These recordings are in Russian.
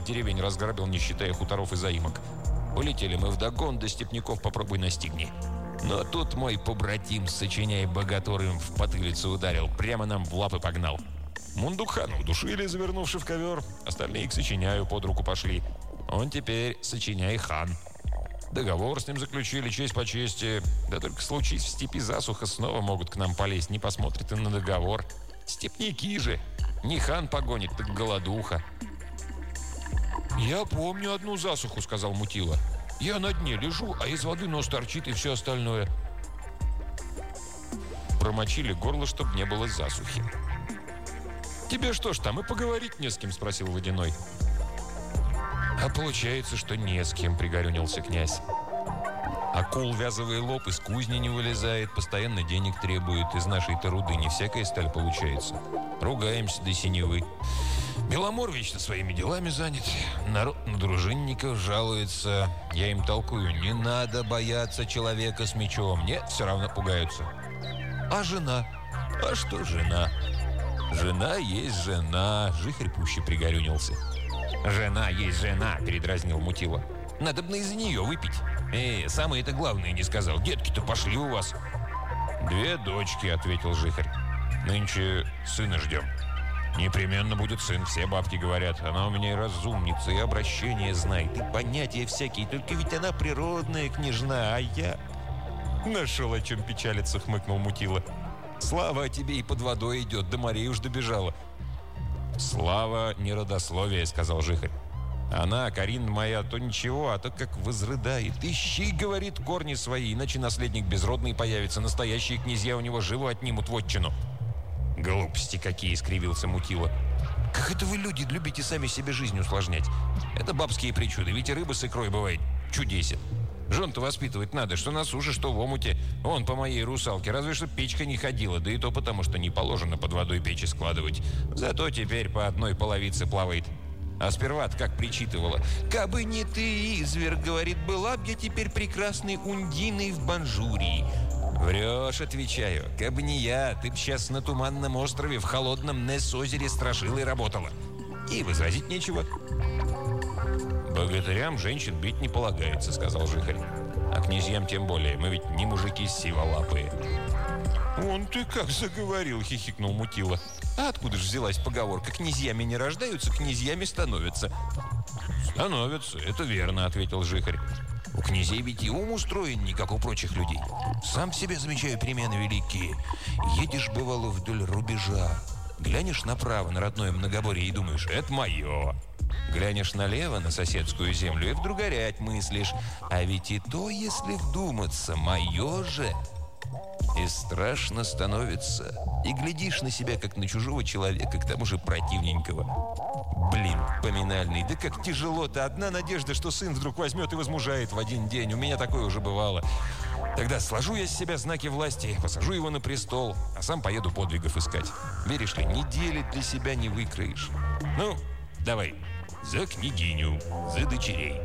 деревень разграбил, не считая хуторов и заимок. Улетели мы вдогон, до степняков попробуй настигни. Но тут мой побратим, сочиняя богатурым, в потылицу ударил, прямо нам в лапы погнал. Мундукхана удушили, завернувши в ковер. Остальные к сочиняю под руку пошли. Он теперь сочиняй хан. Договор с ним заключили, честь по чести. Да только случись в степи засуха, снова могут к нам полезть. Не посмотрят и на договор. Степняки же. Не хан погонит, так голодуха. «Я помню одну засуху», — сказал Мутила. «Я на дне лежу, а из воды нос торчит и все остальное». Промочили горло, чтобы не было засухи. «Тебе что ж там, и поговорить не с кем?» — спросил Водяной. «А получается, что не с кем», — пригорюнился князь. «Акул вязовый лоб из кузни не вылезает, постоянно денег требует. Из нашей-то руды не всякая сталь получается. Ругаемся до синевы. Беломор вечно своими делами занят. Народ на дружинников жалуется. Я им толкую, не надо бояться человека с мечом. Нет, все равно пугаются. А жена? А что жена? Жена есть жена». Жихарь пуще пригорюнился. «Жена есть жена», — передразнил Мутила. «Надо бы из-за нее выпить. Самое это главное не сказал. Детки-то пошли у вас». «2 дочки», — ответил Жихарь. «Нынче сына ждем». «Непременно будет сын, все бабки говорят. Она у меня и разумница, и обращение знает, и понятия всякие. Только ведь она природная княжна, а я...» «Нашел, о чем печалиться», — хмыкнул Мутила. «Слава о тебе и под водой идет, до морей уж добежала». «Слава не родословие», — сказал Жихарь. «Она, Карин моя, то ничего, а то как возрыдает. Ищи, — говорит, — корни свои, иначе наследник безродный появится. Настоящие князья у него живо отнимут вотчину». «Глупости какие!» — искривился Мутила. «Как это вы, люди, любите сами себе жизнь усложнять? Это бабские причуды, ведь и рыба с икрой бывает чудесен. Жен-то воспитывать надо, что на суше, что в омуте. Он по моей русалке, разве что печка не ходила, да и то потому, что не положено под водой печи складывать. Зато теперь по одной половице плавает. А сперва-то как причитывала: «Кабы не ты, изверг, — говорит, — была б я теперь прекрасной Ундиной в Банжурии». «Врешь, — отвечаю, — кабы не я, ты б сейчас на Туманном острове в холодном Несс-озере страшила и работала». И возразить нечего. «Богатырям женщин бить не полагается», — сказал Жихарь. «А князьям тем более. Мы ведь не мужики сиволапые». «Вон ты как заговорил», — хихикнул Мутила. «А откуда же взялась поговорка: князьями не рождаются, князьями становятся?» «Становятся, это верно», — ответил Жихарь. «У князей ведь и ум устроен не как у прочих людей. Сам в себе замечаю перемены великие. Едешь, бывало, вдоль рубежа. Глянешь направо на родное многоборье и думаешь: это мое. Глянешь налево на соседскую землю и вдруг горять мыслишь: а ведь и то, если вдуматься, мое же. И страшно становится. И глядишь на себя, как на чужого человека, к тому же противненького. Блин, поминальный, да как тяжело-то. Одна надежда, что сын вдруг возьмет и возмужает в один день. У меня такое уже бывало. Тогда сложу я с себя знаки власти, посажу его на престол, а сам поеду подвигов искать. Веришь ли, недели для себя не выкроишь. Ну, давай, за княгиню, за дочерей».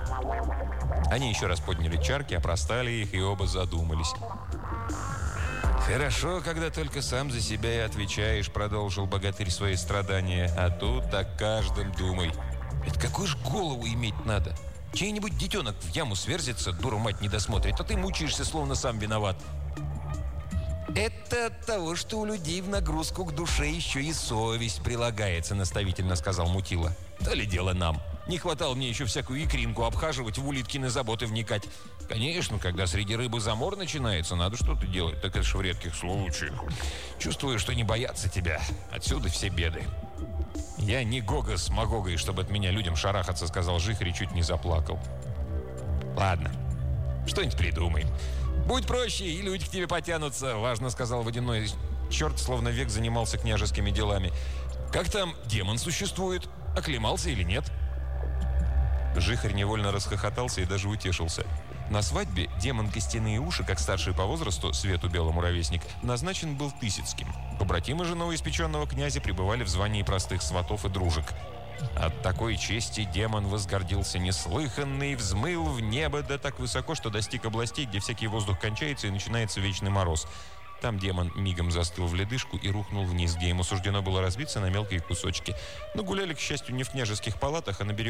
Они еще раз подняли чарки, опростали их, и оба задумались. «Хорошо, когда только сам за себя и отвечаешь», — продолжил богатырь свои страдания. «А тут о каждом думай. Это какую ж голову иметь надо? Чей-нибудь детенок в яму сверзится, дура мать не досмотрит, а ты мучаешься, словно сам виноват». «Это от того, что у людей в нагрузку к душе еще и совесть прилагается», — наставительно сказал Мутила. «То ли дело нам. Не хватало мне еще всякую икринку обхаживать, в улиткины заботы вникать. Конечно, когда среди рыбы замор начинается, надо что-то делать. Так это ж в редких случаях. Чувствую, что не боятся тебя. Отсюда все беды». «Я не Гога с Магогой, чтобы от меня людям шарахаться», — сказал Жихарь и чуть не заплакал. «Ладно, что-нибудь придумаем. Будь проще, и люди к тебе потянутся», — важно сказал Водяной. Черт словно век занимался княжескими делами. «Как там, демон существует? Оклемался или нет?» Жихарь невольно расхохотался и даже утешился. На свадьбе демон Костяные уши, как старший по возрасту, Свету белому ровесник, назначен был Тысяцким. Побратимы же новоиспеченного князя пребывали в звании простых сватов и дружек. От такой чести демон возгордился неслыханно и взмыл в небо, да так высоко, что достиг областей, где всякий воздух кончается и начинается вечный мороз. Там демон мигом застыл в ледышку и рухнул вниз, где ему суждено было разбиться на мелкие кусочки. Но гуляли, к счастью, не в княжеских палатах, а на берегу